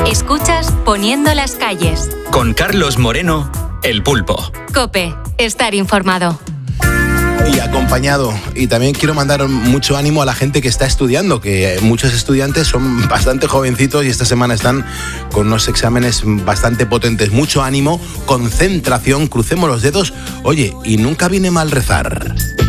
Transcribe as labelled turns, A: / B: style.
A: Escuchas Poniendo las calles.
B: Con Carlos Moreno, El Pulpo.
A: COPE, estar informado.
C: Y acompañado. Y también quiero mandar mucho ánimo a la gente que está estudiando, que muchos estudiantes son bastante jovencitos y esta semana están con unos exámenes bastante potentes. Mucho ánimo, concentración, crucemos los dedos. Oye, y nunca viene mal rezar.